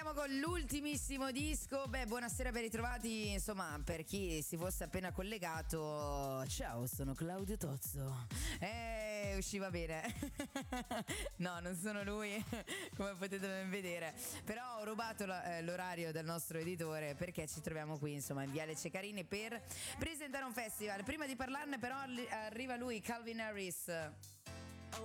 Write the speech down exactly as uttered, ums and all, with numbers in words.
torniamo con l'ultimissimo disco. Beh, buonasera, ben ritrovati. Insomma, per chi si fosse appena collegato, ciao, sono Claudio Tozzo. Eh, usciva bene. No, non sono lui, come potete ben vedere. Però ho rubato la, eh, l'orario del nostro editore, perché ci troviamo qui, insomma, in Viale Ceccarini per presentare un festival. Prima di parlarne, però, arriva lui, Calvin Harris.